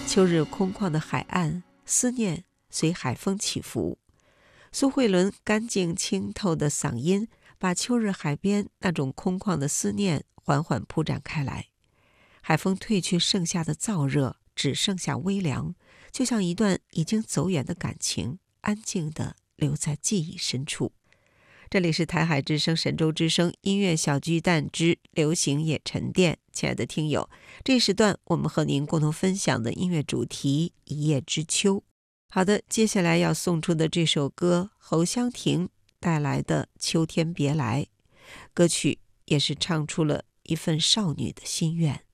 秋日空旷的海岸，思念随海风起伏。苏慧伦干净清透的嗓音，把秋日海边那种空旷的思念缓缓铺展开来。海风褪去剩下的燥热，只剩下微凉，就像一段已经走远的感情，安静地留在记忆深处。这里是台海之声神州之声音乐小巨蛋之流行夜沉淀。亲爱的听友，这时段我们和您共同分享的音乐主题一叶知秋。好的，接下来要送出的这首歌，侯湘婷带来的《秋天别来》，歌曲也是唱出了一份少女的心愿。